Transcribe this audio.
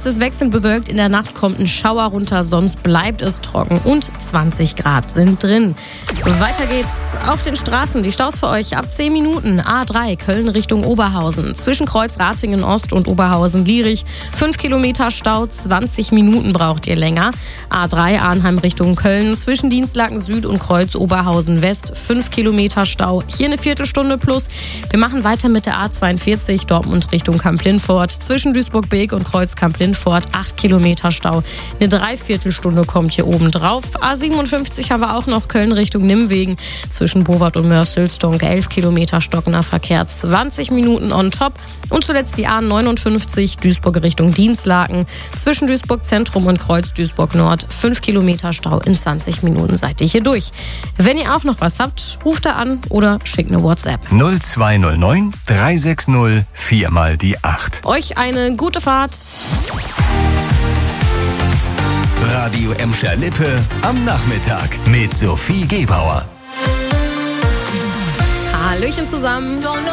ist es wechselnd bewölkt. In der Nacht kommt ein Schauer runter, sonst bleibt es trocken und 20 Grad sind drin. Weiter geht's auf den Straßen. Die Staus für euch ab 10 Minuten. A3 Köln Richtung Oberhausen. Zwischen Kreuz Ratingen Ost und Oberhausen-Lierich. 5 Kilometer Stau, 20 Minuten braucht ihr länger. A3 Arnheim Richtung Köln. Zwischen Dienstlaken Süd und Kreuz Oberhausen West. 5 Kilometer Stau. Hier eine Viertelstunde plus. Wir machen weiter mit der A42 Dortmund Richtung Kamp-Lindfort. Zwischen Duisburg-Beek und Kreuz Kamp-Lindfort 8 Kilometer Stau. Eine Dreiviertelstunde kommt hier oben drauf. A57 haben wir auch noch Köln Richtung Nimwegen. Zwischen Bovard und Mörs-Hülstonk 11 Kilometer stockender Verkehr, 20 Minuten on top. Und zuletzt die A59 Duisburg Richtung Dienstlaken. Zwischen Duisburg Zentrum und Kreuz Duisburg Nord 5 Kilometer Stau. In 20 Minuten seid ihr hier durch. Wenn ihr auch noch was habt, ruft da an oder schickt eine WhatsApp. 0209 360 4 mal die 8. Euch eine gute Fahrt. Radio Emscher Lippe am Nachmittag mit Sophie Gebauer. Hallöchen zusammen.